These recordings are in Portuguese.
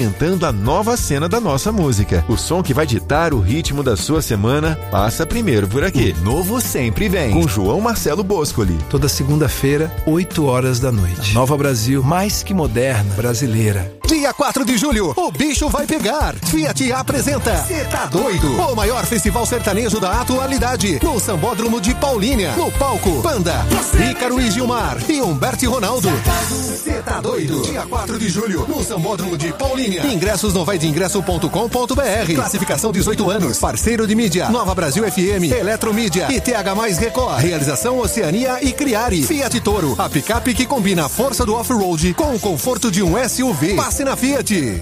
apresentando a nova cena da nossa música. O som que vai ditar o ritmo da sua semana passa primeiro por aqui. O novo sempre vem, com João Marcelo Boscoli. Toda segunda-feira, 8 horas da noite. Nova Brasil, mais que moderna, brasileira. Dia 4 de julho, o bicho vai pegar. Fiat apresenta Cê Tá Doido, o maior festival sertanejo da atualidade, no Sambódromo de Paulínia. No palco, Panda, Ícaro e Gilmar e Humberto e Ronaldo. Cê Tá Doido, dia 4 de julho, no Sambódromo de Paulínia. Ingressos no vaideingresso.com.br. Classificação 18 anos. Parceiro de mídia, Nova Brasil FM, Eletromídia e TH+ Record. Realização Oceania e Criari. Fiat Toro, a picape que combina a força do off-road com o conforto de um SUV. Passe na Fiat.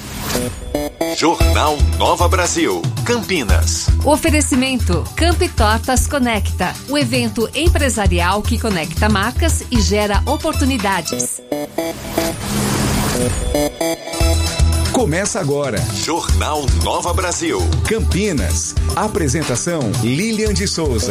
Jornal Nova Brasil, Campinas. Oferecimento Campi Tortas Conecta, o evento empresarial que conecta marcas e gera oportunidades. Começa agora. Jornal Nova Brasil, Campinas. Apresentação Lilian de Souza.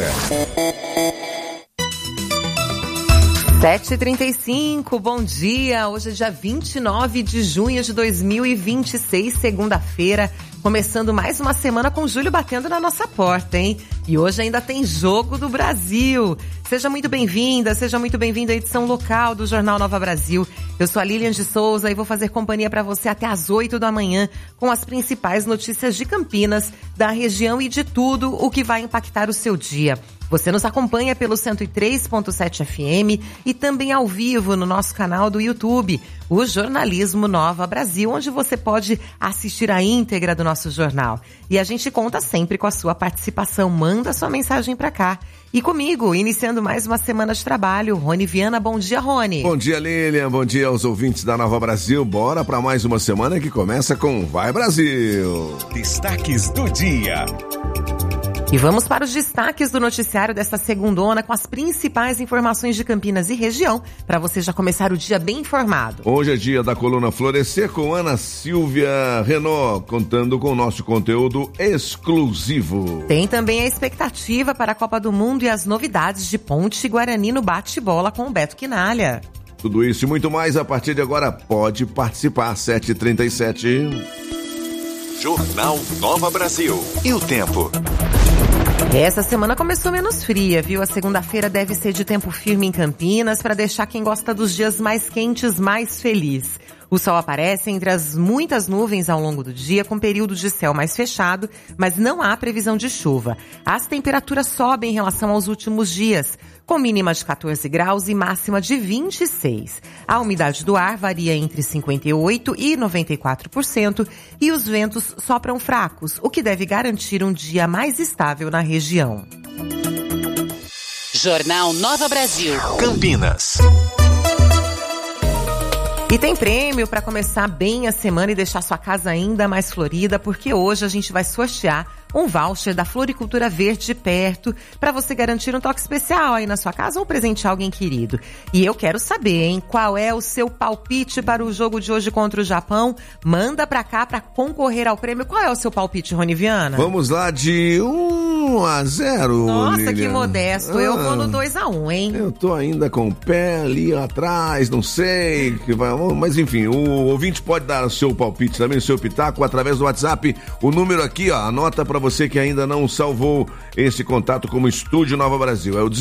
7h35, bom dia. Hoje é dia 29 de junho de 2026, segunda-feira. Começando mais uma semana com Júlio batendo na nossa porta, hein? E hoje ainda tem Jogo do Brasil. Seja muito bem-vinda, seja muito bem-vindo à edição local do Jornal Nova Brasil. Eu sou a Lilian de Souza e vou fazer companhia para você até às 8 da manhã com as principais notícias de Campinas, da região e de tudo o que vai impactar o seu dia. Você nos acompanha pelo 103.7 FM e também ao vivo no nosso canal do YouTube, o Jornalismo Nova Brasil, onde você pode assistir a íntegra do nosso jornal. E a gente conta sempre com a sua participação. Manda sua mensagem para cá. E comigo, iniciando mais uma semana de trabalho, Rony Viana. Bom dia, Rony. Bom dia, Lilian. Bom dia aos ouvintes da Nova Brasil. Bora para mais uma semana que começa com Vai Brasil. Destaques do dia. E vamos para os destaques do noticiário desta segundona com as principais informações de Campinas e região, para você já começar o dia bem informado. Hoje é dia da coluna Florescer com Ana Silvia Renault, contando com o nosso conteúdo exclusivo. Tem também a expectativa para a Copa do Mundo e as novidades de Ponte Guarani no bate-bola com o Beto Quinalha. Tudo isso e muito mais a partir de agora. Pode participar, 7h37. Jornal Nova Brasil. E o tempo? Essa semana começou menos fria, viu? A segunda-feira deve ser de tempo firme em Campinas para deixar quem gosta dos dias mais quentes mais feliz. O sol aparece entre as muitas nuvens ao longo do dia, com períodos de céu mais fechado, mas não há previsão de chuva. As temperaturas sobem em relação aos últimos dias, com mínima de 14 graus e máxima de 26. A umidade do ar varia entre 58% e 94% e os ventos sopram fracos, o que deve garantir um dia mais estável na região. Jornal Nova Brasil, Campinas. E tem prêmio para começar bem a semana e deixar sua casa ainda mais florida, porque hoje a gente vai sortear um voucher da Floricultura Verde perto para você garantir um toque especial aí na sua casa ou presentear alguém querido. E eu quero saber, hein, qual é o seu palpite para o jogo de hoje contra o Japão? Manda pra cá para concorrer ao prêmio. Qual é o seu palpite, Rony Viana? Vamos lá de 1-0. Nossa, Lilian. Que modesto. Eu vou no 2-1, hein? Eu tô ainda com o pé ali atrás, não sei que vai, mas enfim, o ouvinte pode dar o seu palpite também, o seu pitaco através do WhatsApp. O número aqui, ó, anota para você que ainda não salvou esse contato como Estúdio Nova Brasil. É o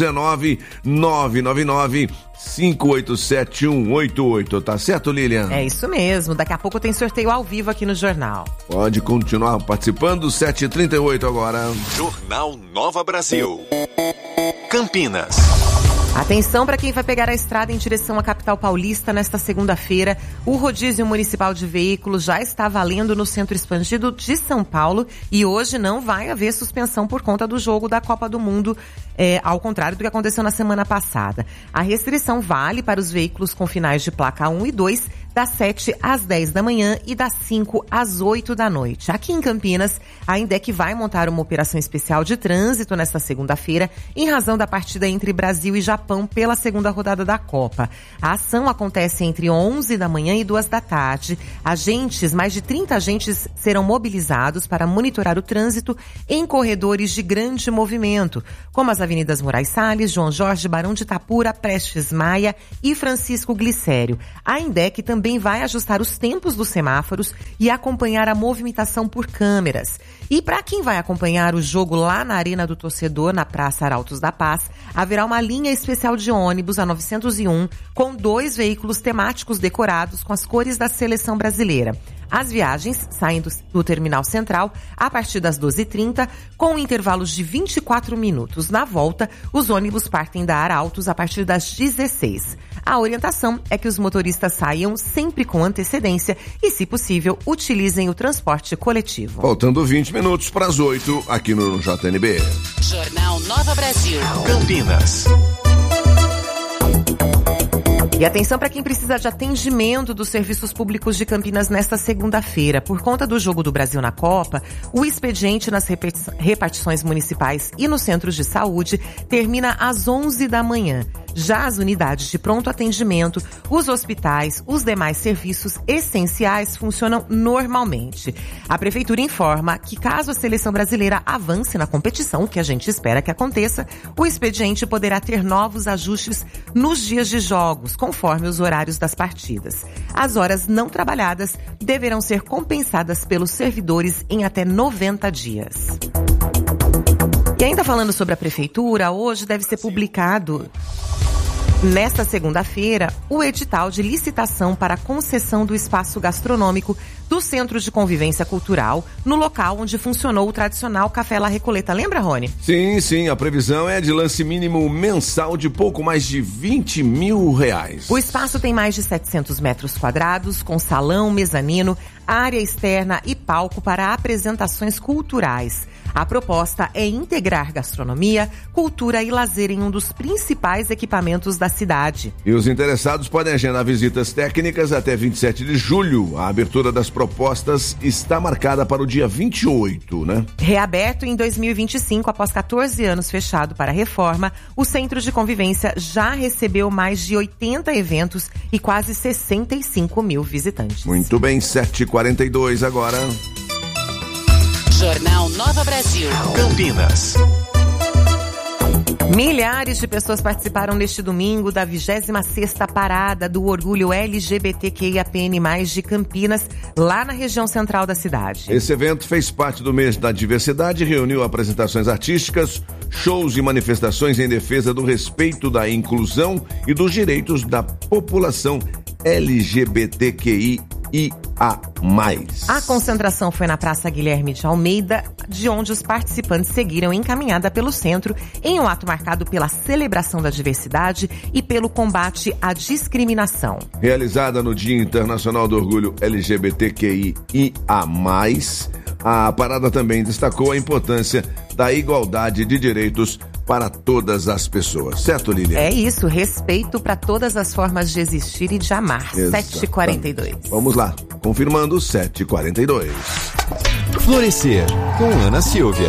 19999-587-188. Tá certo, Lilian? É isso mesmo. Daqui a pouco tem sorteio ao vivo aqui no jornal. Pode continuar participando. 7h38 agora. Jornal Nova Brasil, Campinas. Atenção para quem vai pegar a estrada em direção à capital paulista nesta segunda-feira. O rodízio municipal de veículos já está valendo no centro expandido de São Paulo e hoje não vai haver suspensão por conta do jogo da Copa do Mundo, ao contrário do que aconteceu na semana passada. A restrição vale para os veículos com finais de placa 1 e 2, das 7 às 10 da manhã e das 5 às 8 da noite. Aqui em Campinas, a INDEC vai montar uma operação especial de trânsito nesta segunda-feira, em razão da partida entre Brasil e Japão pela segunda rodada da Copa. A ação acontece entre 11 da manhã e 2 da tarde. Mais de 30 agentes serão mobilizados para monitorar o trânsito em corredores de grande movimento, como as avenidas Moraes Salles, João Jorge, Barão de Itapura, Prestes Maia e Francisco Glicério. A INDEC também também vai ajustar os tempos dos semáforos e acompanhar a movimentação por câmeras. E para quem vai acompanhar o jogo lá na Arena do Torcedor, na Praça Arautos da Paz, haverá uma linha especial de ônibus, a 901, com 2 veículos temáticos decorados com as cores da seleção brasileira. As viagens saem do Terminal Central a partir das 12h30, com intervalos de 24 minutos. Na volta, os ônibus partem da Arautos a partir das 16h. A orientação é que os motoristas saiam sempre com antecedência e, se possível, utilizem o transporte coletivo. Faltando 20 minutos para as 8 aqui no JNB. Jornal Nova Brasil. Campinas. E atenção para quem precisa de atendimento dos serviços públicos de Campinas nesta segunda-feira. Por conta do jogo do Brasil na Copa, o expediente nas repartições municipais e nos centros de saúde termina às 11 da manhã. Já as unidades de pronto atendimento, os hospitais, os demais serviços essenciais funcionam normalmente. A Prefeitura informa que caso a seleção brasileira avance na competição, o que a gente espera que aconteça, o expediente poderá ter novos ajustes nos dias de jogos, conforme os horários das partidas. As horas não trabalhadas deverão ser compensadas pelos servidores em até 90 dias. E ainda falando sobre a Prefeitura, hoje deve ser publicado, nesta segunda-feira, o edital de licitação para a concessão do espaço gastronômico do Centro de Convivência Cultural, no local onde funcionou o tradicional Café La Recoleta. Lembra, Rony? Sim, a previsão é de lance mínimo mensal de pouco mais de R$20 mil. O espaço tem mais de 700 metros quadrados, com salão, mezanino, área externa e palco para apresentações culturais. A proposta é integrar gastronomia, cultura e lazer em um dos principais equipamentos da cidade. E os interessados podem agendar visitas técnicas até 27 de julho. A abertura das propostas está marcada para o dia 28, né? Reaberto em 2025, após 14 anos fechado para reforma, o Centro de Convivência já recebeu mais de 80 eventos e quase 65 mil visitantes. Muito bem, 7h42 agora. Jornal Nova Brasil. Campinas. Milhares de pessoas participaram neste domingo da 26ª Parada do Orgulho LGBTQIAPN+, de Campinas, lá na região central da cidade. Esse evento fez parte do mês da diversidade e reuniu apresentações artísticas, shows e manifestações em defesa do respeito, da inclusão e dos direitos da população LGBTQI A concentração foi na Praça Guilherme de Almeida, de onde os participantes seguiram encaminhada pelo centro em um ato marcado pela celebração da diversidade e pelo combate à discriminação. Realizada no Dia Internacional do Orgulho LGBTQIA+, a parada também destacou a importância da igualdade de direitos para todas as pessoas. Certo, Lilian? É isso, respeito para todas as formas de existir e de amar. 7h42. Vamos lá, confirmando 7h42. Florescer, com Ana Silvia.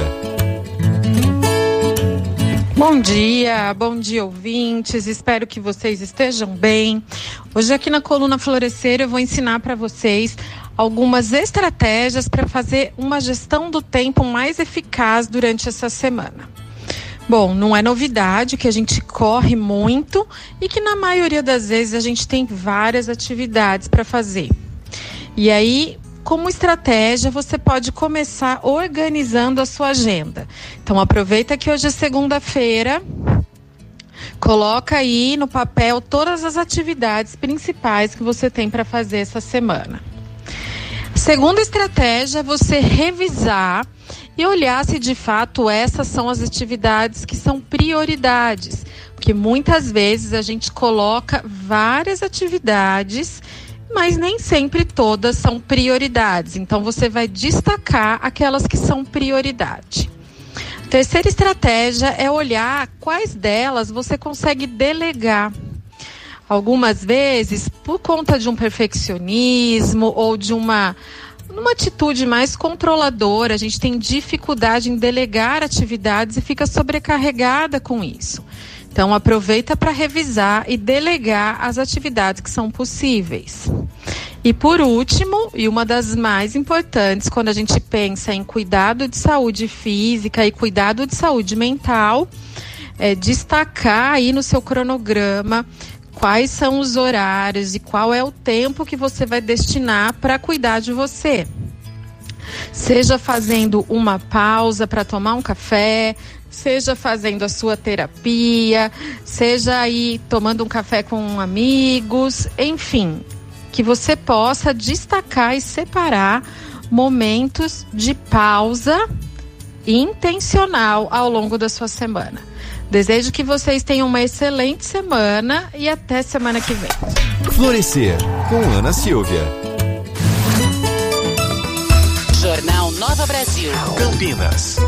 Bom dia ouvintes, espero que vocês estejam bem. Hoje aqui na coluna Florescer eu vou ensinar para vocês algumas estratégias para fazer uma gestão do tempo mais eficaz durante essa semana. Bom, não é novidade que a gente corre muito e que na maioria das vezes a gente tem várias atividades para fazer. E aí, como estratégia, você pode começar organizando a sua agenda. Então, aproveita que hoje é segunda-feira, coloca aí no papel todas as atividades principais que você tem para fazer essa semana. Segunda estratégia é você revisar e olhar se de fato essas são as atividades que são prioridades. Porque muitas vezes a gente coloca várias atividades, mas nem sempre todas são prioridades. Então você vai destacar aquelas que são prioridade. Terceira estratégia é olhar quais delas você consegue delegar. Algumas vezes, por conta de um perfeccionismo ou de uma atitude mais controladora, a gente tem dificuldade em delegar atividades e fica sobrecarregada com isso. Então, aproveita para revisar e delegar as atividades que são possíveis. E por último, e uma das mais importantes, quando a gente pensa em cuidado de saúde física e cuidado de saúde mental, é destacar aí no seu cronograma quais são os horários e qual é o tempo que você vai destinar para cuidar de você. Seja fazendo uma pausa para tomar um café, seja fazendo a sua terapia, seja aí tomando um café com amigos, enfim, que você possa destacar e separar momentos de pausa intencional ao longo da sua semana. Desejo que vocês tenham uma excelente semana e até semana que vem. Florescer, com Ana Silvia. Jornal Nova Brasil. Campinas.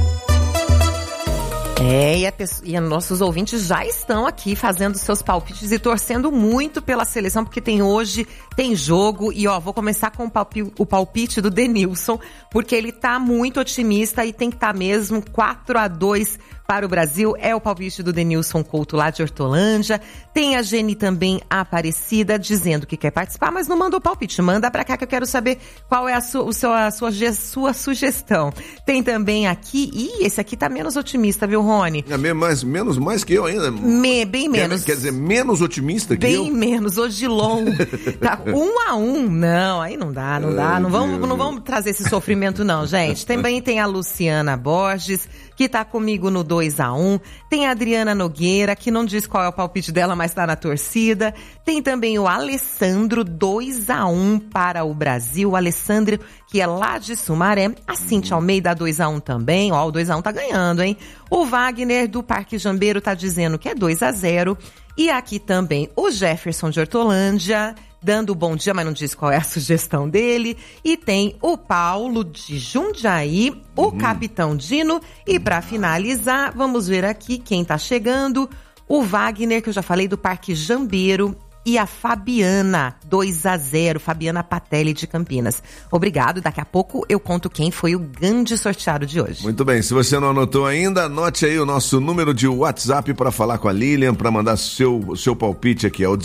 E nossos ouvintes já estão aqui fazendo seus palpites e torcendo muito pela seleção, porque tem jogo. E vou começar com o palpite do Denilson, porque ele tá muito otimista e tem que estar mesmo. 4-2 para o Brasil, é o palpite do Denilson Couto lá de Hortolândia. Tem a Geni também Aparecida dizendo que quer participar, mas não mandou palpite. Manda pra cá que eu quero saber qual é a sua sugestão. Tem também aqui, esse aqui tá menos otimista, viu, Rony? Mais que eu ainda. Bem menos. Quer dizer, menos otimista que eu? Bem menos, Odilon. Tá 1-1. Não, aí não dá. Não vamos trazer esse sofrimento não, gente. Também tem a Luciana Borges, que tá comigo no 2-1. Tem a Adriana Nogueira, que não diz qual é o palpite dela, mas tá na torcida. Tem também o Alessandro, 2-1 para o Brasil. O Alessandro, que é lá de Sumaré. A Cíntia Almeida, 2-1 também. O 2-1 tá ganhando, hein? O Wagner, do Parque Jambeiro, tá dizendo que é 2-0. E aqui também o Jefferson de Hortolândia, dando bom dia, mas não diz qual é a sugestão dele. E tem o Paulo de Jundiaí, o Capitão Dino. E para finalizar, vamos ver aqui quem tá chegando. O Wagner, que eu já falei, do Parque Jambeiro. E a Fabiana, 2-0, Fabiana Patelli de Campinas. Obrigado, daqui a pouco eu conto quem foi o grande sorteado de hoje. Muito bem, se você não anotou ainda, anote aí o nosso número de WhatsApp para falar com a Lilian, para mandar seu palpite aqui, é o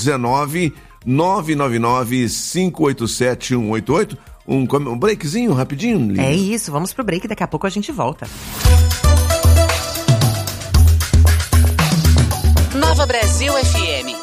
19-999-587-188. Um breakzinho rapidinho, Lilian? É isso, vamos pro break, daqui a pouco a gente volta. Nova Brasil FM.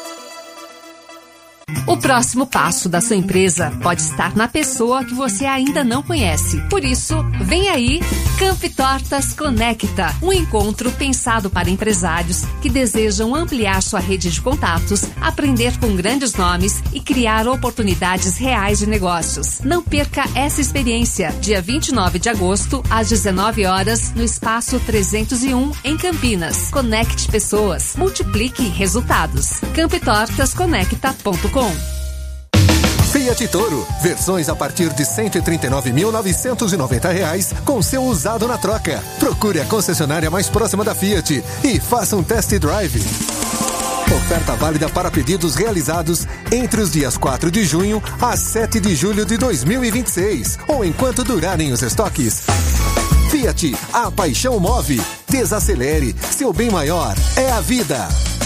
O próximo passo da sua empresa pode estar na pessoa que você ainda não conhece. Por isso, vem aí Camp Tortas Conecta, um encontro pensado para empresários que desejam ampliar sua rede de contatos, aprender com grandes nomes e criar oportunidades reais de negócios. Não perca essa experiência. Dia 29 de agosto, às 19 horas, no Espaço 301, em Campinas. Conecte pessoas, multiplique resultados. camptortasconecta.com. Fiat Toro, versões a partir de R$ 139.990 com seu usado na troca. Procure a concessionária mais próxima da Fiat e faça um test drive. Oferta válida para pedidos realizados entre os dias 4 de junho a 7 de julho de 2026 ou enquanto durarem os estoques. Fiat, a paixão move. Desacelere, seu bem maior é a vida.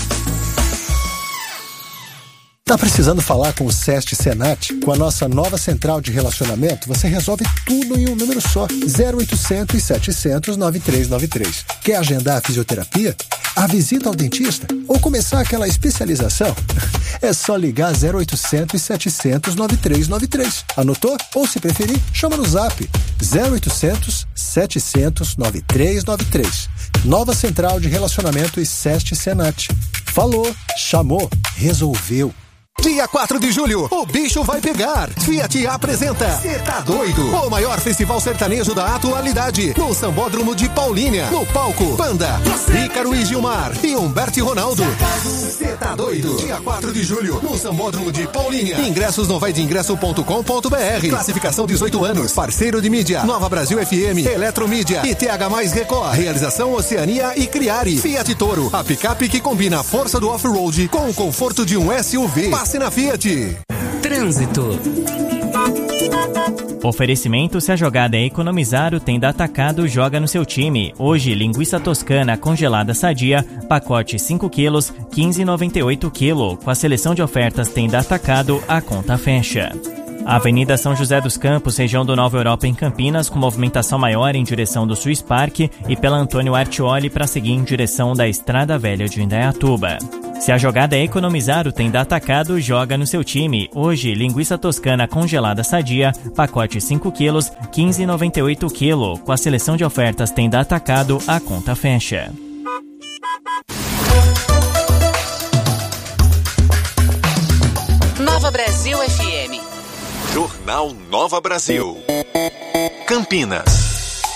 Tá precisando falar com o SEST Senat? Com a nossa nova central de relacionamento, você resolve tudo em um número só. 0800 700 9393. Quer agendar a fisioterapia? A visita ao dentista? Ou começar aquela especialização? É só ligar 0800 700 9393. Anotou? Ou se preferir, chama no zap 0800 700 9393. Nova central de relacionamento e SEST Senat. Falou, chamou, resolveu. Dia 4 de julho, o bicho vai pegar. Fiat apresenta Cê Tá Doido, o maior festival sertanejo da atualidade, no Sambódromo de Paulínia. No palco, Panda, Ícaro e Gilmar e Humberto e Ronaldo. Cê Tá Doido, dia 4 de julho, no Sambódromo de Paulínia. Ingressos no vaideingresso.com.br. Classificação 18 anos. Parceiro de mídia, Nova Brasil FM, Eletromídia e TH Mais Record. Realização Oceania e Criari. Fiat Toro, a picape que combina a força do off-road com o conforto de um SUV. Passe na Fiat. Trânsito. Oferecimento: se a jogada é economizar, o Tenda Atacado joga no seu time. Hoje, linguiça toscana congelada sadia, pacote 5 quilos, 15,98 kg. Com a seleção de ofertas Tenda Atacado, a conta fecha. A Avenida São José dos Campos, região do Nova Europa em Campinas, com movimentação maior em direção do Swiss Park e pela Antônio Artioli para seguir em direção da Estrada Velha de Indaiatuba. Se a jogada é economizar, o Tenda Atacado joga no seu time. Hoje, linguiça toscana congelada sadia, pacote 5 quilos, R$ 15,98 kg. Com a seleção de ofertas Tenda Atacado, a conta fecha. Nova Brasil FM. Jornal Nova Brasil. Campinas.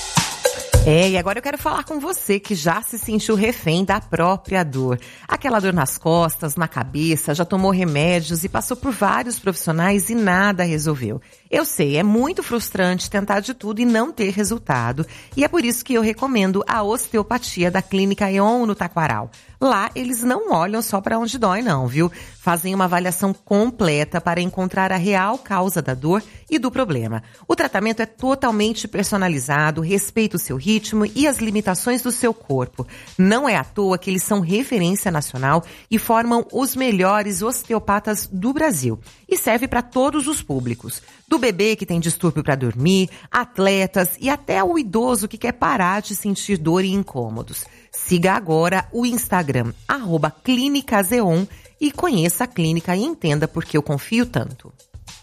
E agora eu quero falar com você que já se sentiu refém da própria dor. Aquela dor nas costas, na cabeça, já tomou remédios e passou por vários profissionais e nada resolveu. Eu sei, é muito frustrante tentar de tudo e não ter resultado. E é por isso que eu recomendo a osteopatia da Clínica E.ON no Taquaral. Lá, eles não olham só para onde dói não, viu? Fazem uma avaliação completa para encontrar a real causa da dor e do problema. O tratamento é totalmente personalizado, respeita o seu ritmo e as limitações do seu corpo. Não é à toa que eles são referência nacional e formam os melhores osteopatas do Brasil. E serve para todos os públicos. Do bebê que tem distúrbio para dormir, atletas e até o idoso que quer parar de sentir dor e incômodos. Siga agora o Instagram, @ClínicasEON, e conheça a clínica e entenda por que eu confio tanto.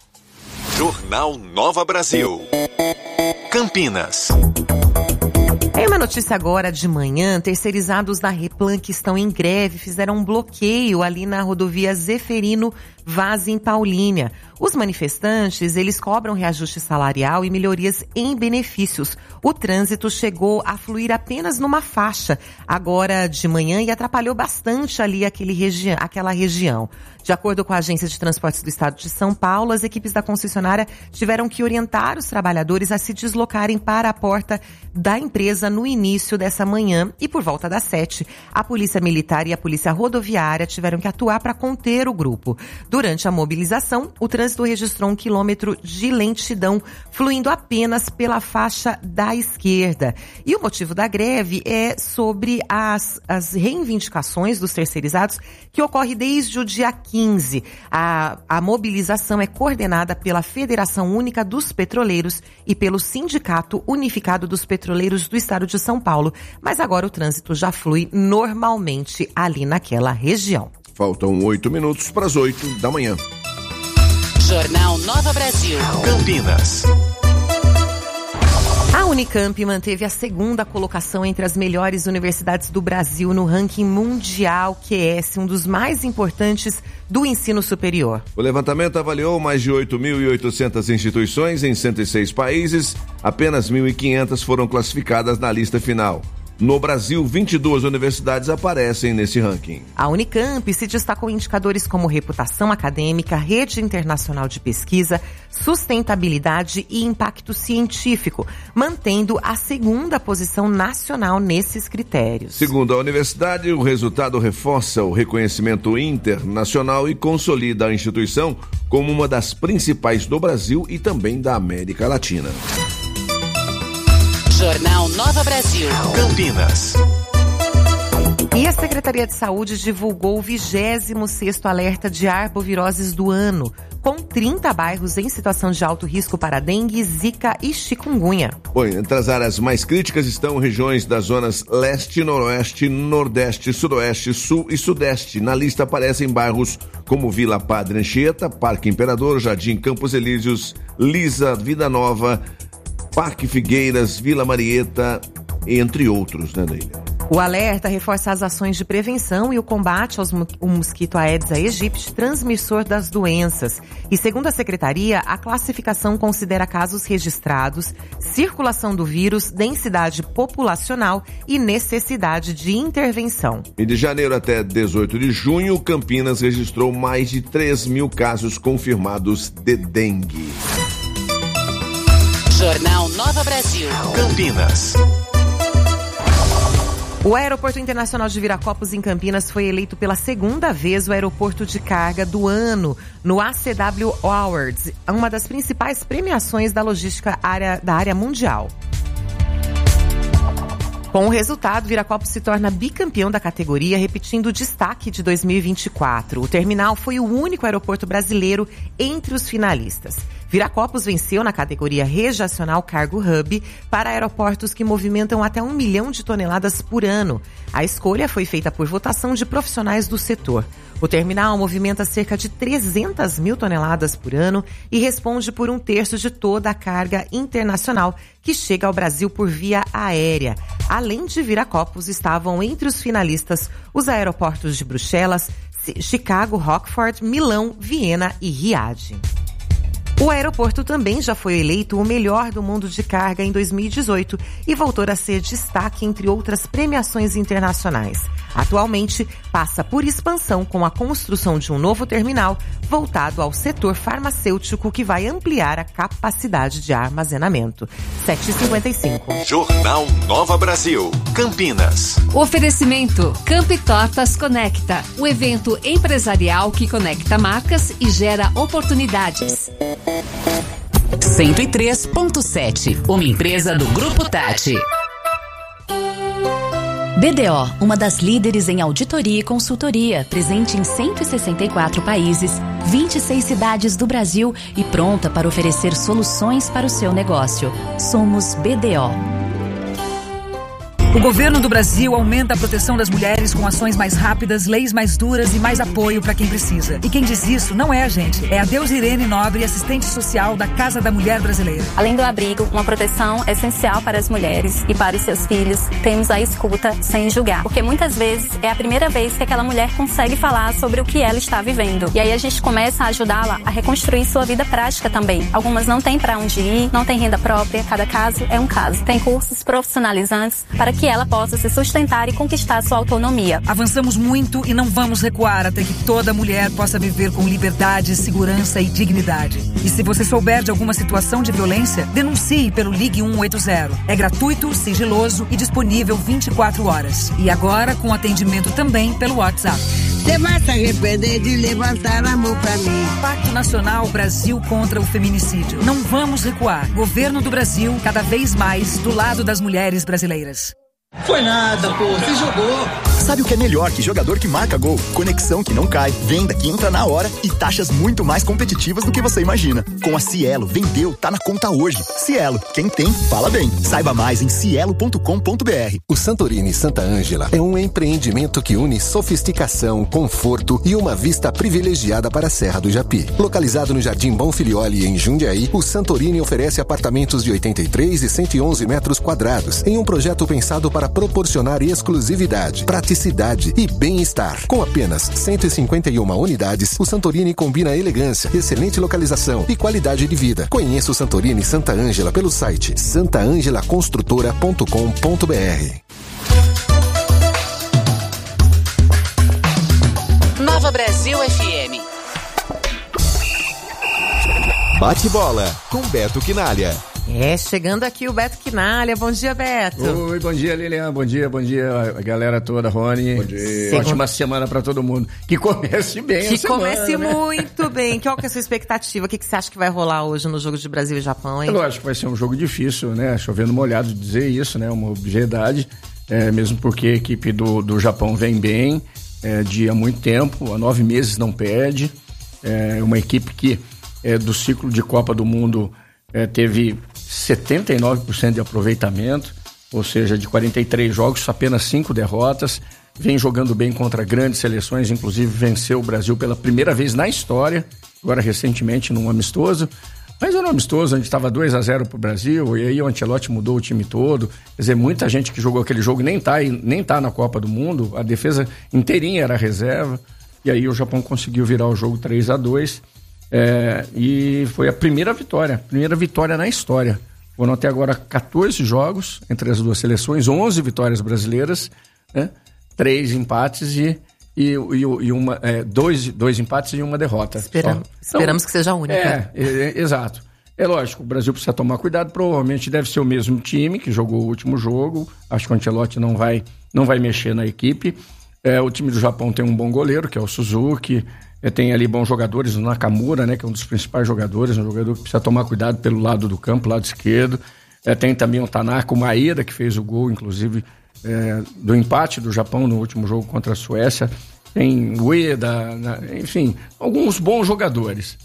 Jornal Nova Brasil. Campinas. Tem uma notícia agora de manhã, terceirizados da Replan que estão em greve fizeram um bloqueio ali na rodovia Zeferino Vaz em Paulínia. Os manifestantes, eles cobram reajuste salarial e melhorias em benefícios. O trânsito chegou a fluir apenas numa faixa agora de manhã e atrapalhou bastante ali aquela região. De acordo com a Agência de Transportes do Estado de São Paulo, as equipes da concessionária tiveram que orientar os trabalhadores a se deslocarem para a porta da empresa no início dessa manhã e por volta das 7, a Polícia Militar e a Polícia Rodoviária tiveram que atuar para conter o grupo. Durante a mobilização, o trânsito registrou 1 quilômetro de lentidão, fluindo apenas pela faixa da esquerda. E o motivo da greve é sobre as reivindicações dos terceirizados, que ocorre desde o dia 15. A mobilização é coordenada pela Federação Única dos Petroleiros e pelo Sindicato Unificado dos Petroleiros do Estado de São Paulo. Mas agora o trânsito já flui normalmente ali naquela região. Faltam 8 minutos para as 8 da manhã. Jornal Nova Brasil. Campinas. A Unicamp manteve a segunda colocação entre as melhores universidades do Brasil no ranking mundial QS, um dos mais importantes do ensino superior. O levantamento avaliou mais de 8.800 instituições em 106 países. Apenas 1.500 foram classificadas na lista final. No Brasil, 22 universidades aparecem nesse ranking. A Unicamp se destacou em indicadores como reputação acadêmica, rede internacional de pesquisa, sustentabilidade e impacto científico, mantendo a segunda posição nacional nesses critérios. Segundo a universidade, o resultado reforça o reconhecimento internacional e consolida a instituição como uma das principais do Brasil e também da América Latina. Jornal Nova Brasil. Campinas. E a Secretaria de Saúde divulgou o 26º alerta de arboviroses do ano, com 30 bairros em situação de alto risco para dengue, zika e chikungunya. Bom, entre as áreas mais críticas estão regiões das zonas leste, noroeste, nordeste, sudoeste, sul e sudeste. Na lista aparecem bairros como Vila Padre Anchieta, Parque Imperador, Jardim Campos Elíseos, Lisa, Vida Nova, Parque Figueiras, Vila Marieta, entre outros, né, Neila? O alerta reforça as ações de prevenção e o combate ao mosquito Aedes aegypti, transmissor das doenças. E segundo a Secretaria, a classificação considera casos registrados, circulação do vírus, densidade populacional e necessidade de intervenção. E de janeiro até 18 de junho, Campinas registrou mais de 3.000 casos confirmados de dengue. Jornal Nova Brasil. Campinas. O Aeroporto Internacional de Viracopos, em Campinas, foi eleito pela segunda vez o aeroporto de carga do ano no ACW Awards, uma das principais premiações da logística da área mundial. Com o resultado, Viracopos se torna bicampeão da categoria, repetindo o destaque de 2024. O terminal foi o único aeroporto brasileiro entre os finalistas. Viracopos venceu na categoria Regional Cargo Hub para aeroportos que movimentam até 1 milhão de toneladas por ano. A escolha foi feita por votação de profissionais do setor. O terminal movimenta cerca de 300 mil toneladas por ano e responde por 1/3 de toda a carga internacional que chega ao Brasil por via aérea. Além de Viracopos, estavam entre os finalistas os aeroportos de Bruxelas, Chicago, Rockford, Milão, Viena e Riad. O aeroporto também já foi eleito o melhor do mundo de carga em 2018 e voltou a ser destaque entre outras premiações internacionais. Atualmente, passa por expansão com a construção de um novo terminal voltado ao setor farmacêutico que vai ampliar a capacidade de armazenamento. 7h55. Jornal Nova Brasil, Campinas. Oferecimento Campi Tortas Conecta, o evento empresarial que conecta marcas e gera oportunidades. 103.7, uma empresa do Grupo Tati. BDO, uma das líderes em auditoria e consultoria, presente em 164 países, 26 cidades do Brasil e pronta para oferecer soluções para o seu negócio. Somos BDO. O governo do Brasil aumenta a proteção das mulheres com ações mais rápidas, leis mais duras e mais apoio para quem precisa. E quem diz isso não é a gente, é a Deusirene Nobre, assistente social da Casa da Mulher Brasileira. Além do abrigo, uma proteção essencial para as mulheres e para os seus filhos, temos a escuta sem julgar. Porque muitas vezes é a primeira vez que aquela mulher consegue falar sobre o que ela está vivendo. E aí a gente começa a ajudá-la a reconstruir sua vida prática também. Algumas não têm para onde ir, não têm renda própria, cada caso é um caso. Tem cursos profissionalizantes para que ela possa se sustentar e conquistar sua autonomia. Avançamos muito e não vamos recuar até que toda mulher possa viver com liberdade, segurança e dignidade. E se você souber de alguma situação de violência, denuncie pelo Ligue 180. É gratuito, sigiloso e disponível 24 horas. E agora com atendimento também pelo WhatsApp. Você vai se arrepender de levantar a mão pra mim. Pacto Nacional Brasil contra o Feminicídio. Não vamos recuar. Governo do Brasil, cada vez mais do lado das mulheres brasileiras. Foi nada, pô, você jogou. Sabe o que é melhor que jogador que marca gol? Conexão que não cai, venda que entra na hora e taxas muito mais competitivas do que você imagina. Com a Cielo, vendeu, tá na conta hoje. Cielo, quem tem, fala bem. Saiba mais em cielo.com.br. O Santorini Santa Ângela é um empreendimento que une sofisticação, conforto e uma vista privilegiada para a Serra do Japi. Localizado no Jardim Bonfilioli, em Jundiaí, o Santorini oferece apartamentos de 83 e 111 metros quadrados em um projeto pensado para proporcionar exclusividade, praticidade e bem-estar. Com apenas 151 unidades, o Santorini combina elegância, excelente localização e qualidade de vida. Conheça o Santorini Santa Ângela pelo site santaangelaconstrutora.com.br. Nova Brasil FM. Bate bola com Beto Quinalha. Chegando aqui o Beto Quinalha. Bom dia, Beto. Oi, bom dia, Lilian. Bom dia a galera toda, Rony. Bom dia. Ótima semana pra todo mundo. Que comece bem que a semana. Que comece muito bem. Qual que é a sua expectativa? O que você acha que vai rolar hoje no jogo de Brasil e Japão, hein? É lógico, vai ser um jogo difícil, né? Chovendo molhado dizer isso, né? Uma obviedade. Mesmo porque a equipe do Japão vem bem há muito tempo, há 9 meses não perde. É uma equipe que do ciclo de Copa do Mundo teve 79% de aproveitamento, ou seja, de 43 jogos, apenas 5 derrotas, vem jogando bem contra grandes seleções, inclusive venceu o Brasil pela primeira vez na história, agora recentemente num amistoso, mas era um amistoso, a gente estava 2-0 pro Brasil, e aí o Ancelotti mudou o time todo, quer dizer, muita gente que jogou aquele jogo nem tá na Copa do Mundo, a defesa inteirinha era reserva, e aí o Japão conseguiu virar o jogo 3-2, e foi a primeira vitória na história. Foram até agora 14 jogos entre as duas seleções, 11 vitórias brasileiras, né? 3 empates e dois empates e uma derrota. Esperamos que seja a única. Exato. É lógico, o Brasil precisa tomar cuidado, provavelmente deve ser o mesmo time que jogou o último jogo, acho que o Ancelotti não vai mexer na equipe. O time do Japão tem um bom goleiro, que é o Suzuki. Tem ali bons jogadores, o Nakamura, né, que é um dos principais jogadores, um jogador que precisa tomar cuidado pelo lado do campo, lado esquerdo. Tem também o Tanaka, o Maeda, que fez o gol, inclusive, do empate do Japão no último jogo contra a Suécia. Tem o Ueda, enfim, alguns bons jogadores.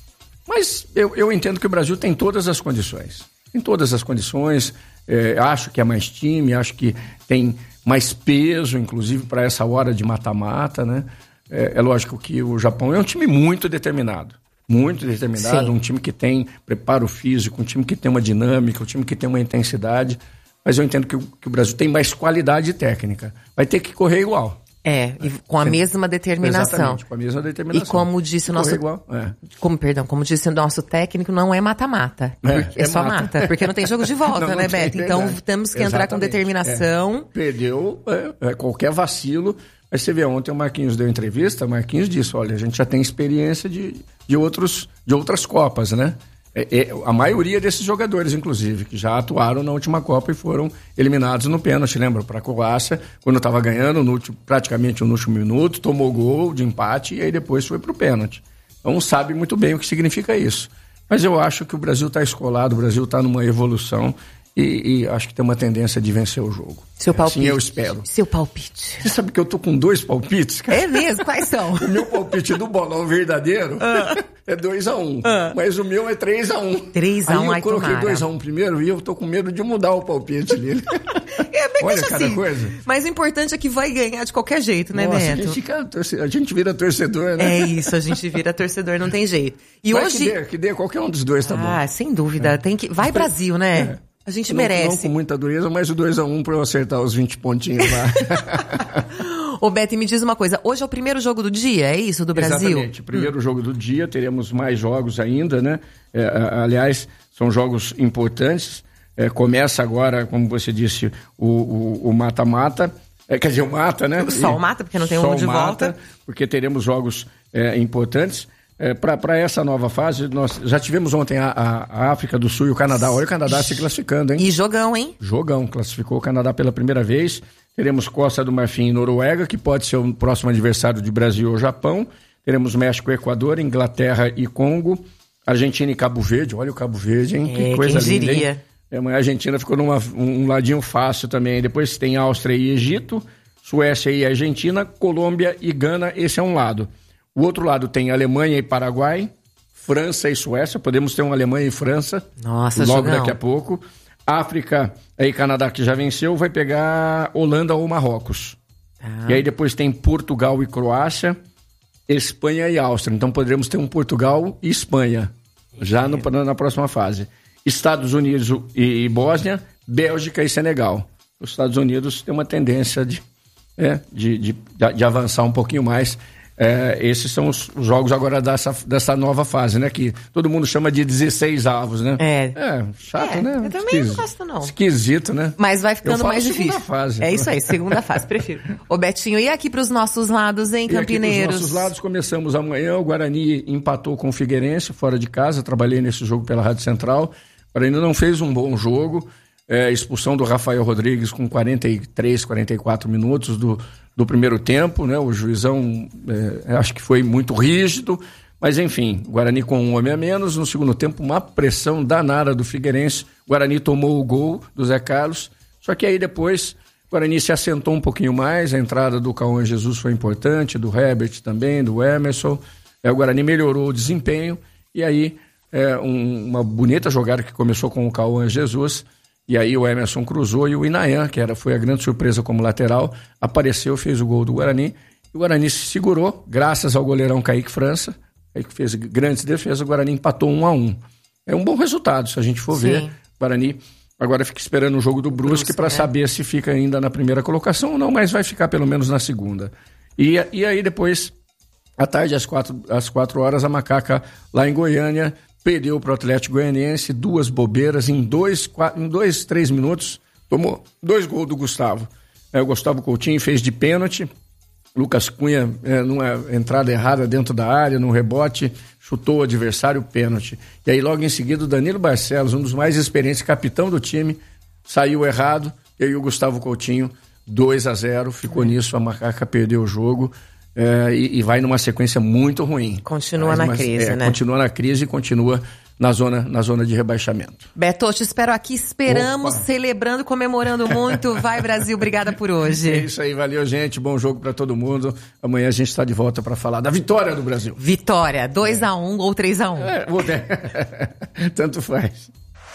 Mas eu entendo que o Brasil tem todas as condições. Tem todas as condições. Acho que é mais time, acho que tem mais peso, inclusive, para essa hora de mata-mata, né? É lógico que o Japão é um time muito determinado. Muito determinado, um time que tem preparo físico, um time que tem uma dinâmica, um time que tem uma intensidade. Mas eu entendo que o Brasil tem mais qualidade técnica. Vai ter que correr igual. E com a mesma determinação. Exatamente, com a mesma determinação. E como disse o nosso... Como disse o nosso técnico, não é mata-mata. É só mata. Porque não tem jogo de volta, né, Beto? Então temos que entrar com determinação. Perdeu qualquer vacilo. Mas você vê, ontem o Marquinhos deu entrevista, Marquinhos disse, olha, a gente já tem experiência de outras Copas, né? A maioria desses jogadores, inclusive, que já atuaram na última Copa e foram eliminados no pênalti, lembra? Para a Croácia, quando estava ganhando praticamente no último minuto, tomou gol de empate e aí depois foi para o pênalti. Então sabe muito bem o que significa isso. Mas eu acho que o Brasil está escolado, o Brasil está numa evolução e acho que tem uma tendência de vencer o jogo. Seu palpite. Assim eu espero. Seu palpite. Você sabe que eu tô com 2 palpites, cara? É mesmo? Quais são? O meu palpite do bolão verdadeiro é 2-1. Mas o meu é 3-1. 3-1, aí eu coloquei 2-1 primeiro e eu tô com medo de mudar o palpite dele. Olha cada coisa. Mas o importante é que vai ganhar de qualquer jeito, né, Beto? A gente vira torcedor, né? É isso, a gente vira torcedor, não tem jeito. E hoje... Que dê qualquer um dos dois, tá bom. Ah, sem dúvida. Tem que... Vai Brasil, né? A gente merece. Não com muita dureza, mas o 2-1 pra eu acertar os 20 pontinhos lá. Ô, Beto, me diz uma coisa. Hoje é o primeiro jogo do dia, é isso, do Brasil? Exatamente. O primeiro jogo do dia. Teremos mais jogos ainda, né? Aliás, são jogos importantes. Começa agora, como você disse, o mata-mata. Quer dizer, o mata, né? Só o mata, porque não tem um de volta. Porque teremos jogos importantes. Para essa nova fase, nós já tivemos ontem a África do Sul e o Canadá. Olha o Canadá se classificando, hein? E jogão, hein? Jogão, classificou o Canadá pela primeira vez. Teremos Costa do Marfim e Noruega, que pode ser o próximo adversário de Brasil ou Japão. Teremos México e Equador, Inglaterra e Congo, Argentina e Cabo Verde. Olha o Cabo Verde, hein? Que coisa linda, hein? A Argentina ficou um ladinho fácil também. Depois tem Áustria e Egito, Suécia e Argentina, Colômbia e Gana. Esse é um lado. O outro lado tem Alemanha e Paraguai, França e Suécia. Podemos ter uma Alemanha e França. Nossa, logo jogão. Daqui a pouco. África e Canadá, que já venceu, vai pegar Holanda ou Marrocos. E aí depois tem Portugal e Croácia, Espanha e Áustria. Então poderemos ter um Portugal e Espanha já na próxima fase. Estados Unidos e Bósnia, Bélgica e Senegal. Os Estados Unidos têm uma tendência de avançar um pouquinho mais. Esses são os jogos agora dessa nova fase, né? Que todo mundo chama de 16 avos, né? Chato, né? Eu também não gosto, não. Esquisito, né? Mas vai ficando mais difícil. Fase. É isso aí, segunda fase, prefiro. Ô, Betinho, e aqui pros nossos lados, hein, Campineiros? Aqui pros nossos lados, começamos amanhã. O Guarani empatou com o Figueirense, fora de casa. Trabalhei nesse jogo pela Rádio Central. O Guarani não fez um bom jogo. Expulsão do Rafael Rodrigues com 43, 44 minutos do primeiro tempo, né? O juizão acho que foi muito rígido, mas enfim, o Guarani com um homem a menos. No segundo tempo, uma pressão danada do Figueirense. O Guarani tomou o gol do Zé Carlos, só que aí depois o Guarani se assentou um pouquinho mais. A entrada do Cauã Jesus foi importante, do Herbert também, do Emerson. O Guarani melhorou o desempenho e aí uma bonita jogada que começou com o Cauã Jesus. E aí o Emerson cruzou e o Inayan, que foi a grande surpresa como lateral, apareceu, fez o gol do Guarani. E o Guarani se segurou, graças ao goleirão Kaique França, que fez grandes defesas. O Guarani empatou 1-1. É um bom resultado, se a gente for ver. O Guarani agora fica esperando o jogo do Brusque para saber se fica ainda na primeira colocação ou não, mas vai ficar pelo menos na segunda. E aí depois, à tarde, às 4 horas, a Macaca lá em Goiânia perdeu para o Atlético Goianiense, 2 bobeiras em 3 minutos, tomou 2 gols do Gustavo. O Gustavo Coutinho fez de pênalti, Lucas Cunha, numa entrada errada dentro da área, num rebote, chutou o adversário pênalti. E aí logo em seguida o Danilo Barcelos, um dos mais experientes, capitão do time, saiu errado, e aí o Gustavo Coutinho, 2-0, ficou nisso, a Macaca perdeu o jogo. E vai numa sequência muito ruim. Continua na crise, né? Continua na crise e continua na zona de rebaixamento. Beto, te espero aqui, esperamos, celebrando, comemorando muito. Vai, Brasil, obrigada por hoje. É isso aí, valeu, gente, bom jogo pra todo mundo. Amanhã a gente está de volta pra falar da vitória do Brasil. Vitória, 2-1 ou 3-1. Tanto faz.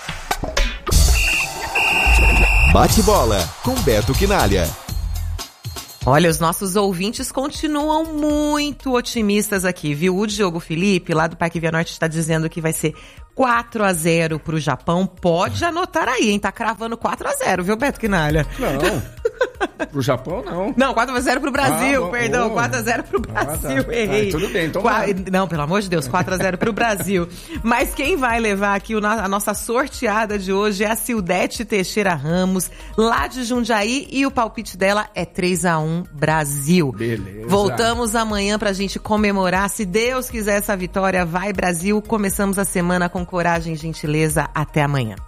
Bate bola com Beto Quinalha. Olha, os nossos ouvintes continuam muito otimistas aqui, viu? O Diogo Felipe, lá do Parque Via Norte, está dizendo que vai ser 4-0 pro Japão. Pode anotar aí, hein? Tá cravando 4-0, viu, Beto Quinalha? Não. Pro Japão, não. Não, 4-0 pro Brasil, perdão. 4-0 pro Brasil, tá. errei. Tudo bem, então não, pelo amor de Deus, 4-0 pro Brasil. Mas quem vai levar aqui a nossa sorteada de hoje é a Cildete Teixeira Ramos, lá de Jundiaí, e o palpite dela é 3-1 Brasil. Beleza. Voltamos amanhã pra gente comemorar, se Deus quiser, essa vitória. Vai, Brasil. Começamos a semana com coragem e gentileza. Até amanhã.